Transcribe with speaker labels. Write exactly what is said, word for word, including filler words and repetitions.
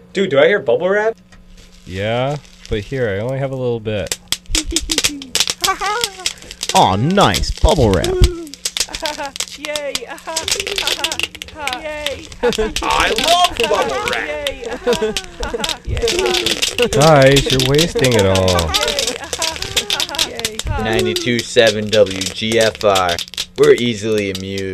Speaker 1: Dude, do I hear bubble wrap?
Speaker 2: Yeah, but here, I only have a little bit.
Speaker 3: Aw, nice. Bubble wrap.
Speaker 4: Yay! Yay!
Speaker 1: I love bubble wrap!
Speaker 2: Guys, you're wasting it all.
Speaker 5: ninety-two point seven W G F R. We're easily amused.